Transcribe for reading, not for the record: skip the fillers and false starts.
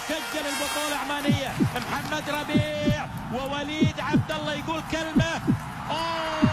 سجل البطولة عمانية. محمد ربيع ووليد عبد الله يقول كلمة.